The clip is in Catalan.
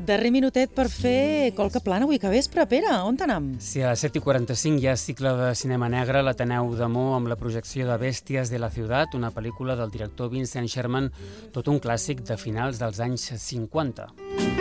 Darrer minutet per fer Colca Plana avui que vespre. Pere, on t'anam? Sí, a les 7:45 hi ha cicle de cinema negre a l'Ateneu de Mo amb la projecció de Bèsties de la Ciutat, una pel·lícula del director Vincent Sherman, tot un clàssic de finals dels anys 50.